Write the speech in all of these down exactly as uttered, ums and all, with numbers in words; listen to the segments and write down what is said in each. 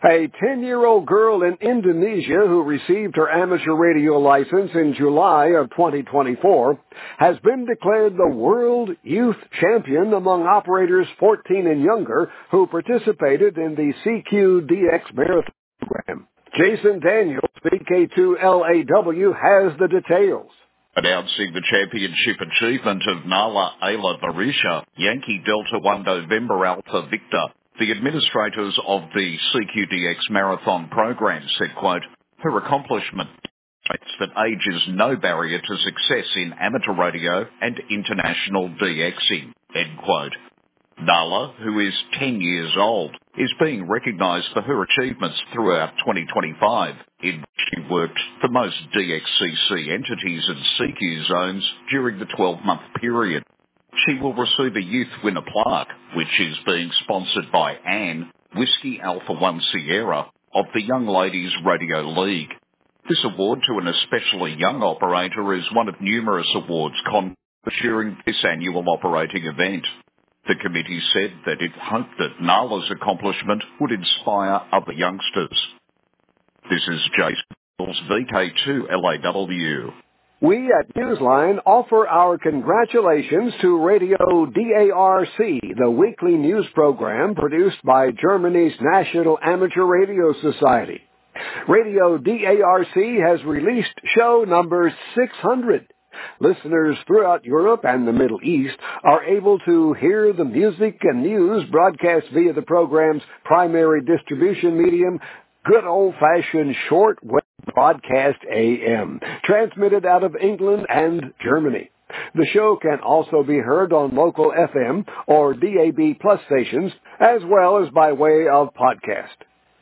A ten-year-old girl in Indonesia who received her amateur radio license in July of twenty twenty-four has been declared the World Youth Champion among operators fourteen and younger who participated in the C Q D X Marathon program. Jason Daniels, V K two L A W, has the details. Announcing the championship achievement of Nala Ayla Varisha, Yankee Delta one November Alpha Victor, the administrators of the C Q D X Marathon program said, quote, her accomplishment demonstrates that age is no barrier to success in amateur radio and international DXing, end quote. Nala, who is ten years old, is being recognised for her achievements throughout twenty twenty-five, in which she worked for most D X C C entities and C Q zones during the twelve-month period. She will receive a Youth Winner plaque, which is being sponsored by Anne, Whiskey Alpha one Sierra, of the Young Ladies Radio League. This award to an especially young operator is one of numerous awards conferred during this annual operating event. The committee said that it hoped that Nala's accomplishment would inspire other youngsters. This is Jason Mills, V K two L A W. We at Newsline offer our congratulations to Radio D A R C, the weekly news program produced by Germany's National Amateur Radio Society. Radio D A R C has released show number six hundred. Listeners throughout Europe and the Middle East are able to hear the music and news broadcast via the program's primary distribution medium, good old-fashioned shortwave broadcast A M, transmitted out of England and Germany. The show can also be heard on local F M or D A B Plus stations, as well as by way of podcast.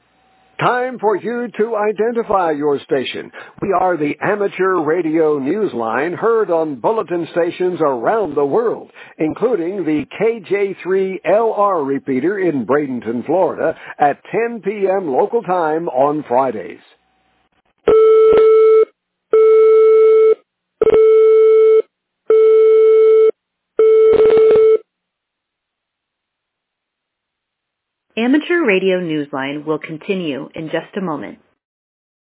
Time for you to identify your station. We are the Amateur Radio Newsline, heard on bulletin stations around the world, including the K J three L R repeater in Bradenton, Florida, at ten p.m. local time on Fridays. Amateur Radio Newsline will continue in just a moment.